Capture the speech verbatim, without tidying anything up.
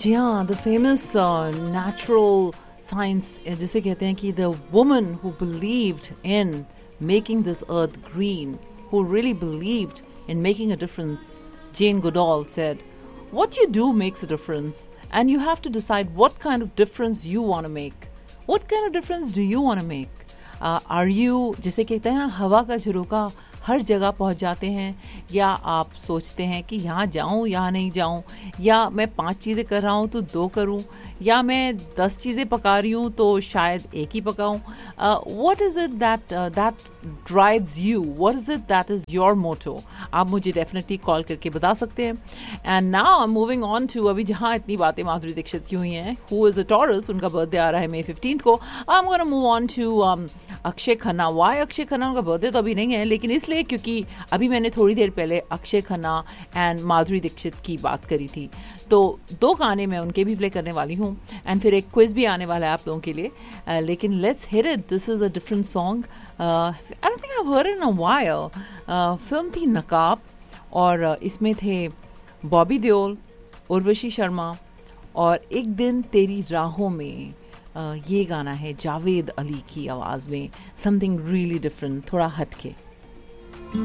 जी हाँ, the famous natural science जिसे कहते हैं कि the woman who believed in making this earth green, who really believed in making a difference, Jane Goodall said, what you do makes a difference, and you have to decide what kind of difference you want to make. What kind of difference do you want to make? Uh, are you, जिसे कहते हैं हवा का झरोका हर जगह पहुंच जाते हैं, या आप सोचते हैं कि यहाँ जाऊँ यहाँ नहीं जाऊँ, या मैं पांच चीज़ें कर रहा हूँ तो दो करूँ, या मैं दस चीज़ें पका रही हूँ तो शायद एक ही पकाऊँ. What is it that that drives you? What is it that is your मोटो? आप मुझे डेफिनेटली कॉल करके बता सकते हैं. And now I am moving on to, अभी जहाँ इतनी बातें माधुरी दीक्षित की हुई हैं, हु इज़ अ टॉरस, उनका बर्थडे आ रहा है मई फिफ्टींथ को. I am gonna move on to Akshay Khanna. Y Akshay Khanna? उनका बर्थडे तो अभी नहीं है, लेकिन इसलिए क्योंकि अभी मैंने थोड़ी देर पहले अक्षय खन्ना एंड माधुरी दीक्षित की बात करी थी, तो दो गाने मैं उनके भी प्ले करने वाली हूँ एंड फिर एक क्विज भी आने वाला है आप लोगों के लिए. uh, लेकिन let's hear it. This is a different song. I don't think I have heard in a while. Film थी नकाब और uh, इसमें थे बॉबी देओल, उर्वशी शर्मा और एक दिन तेरी राहों में. uh, ये गाना है जावेद अली की आवाज़ में. समथिंग रियली डिफरेंट, थोड़ा हटके.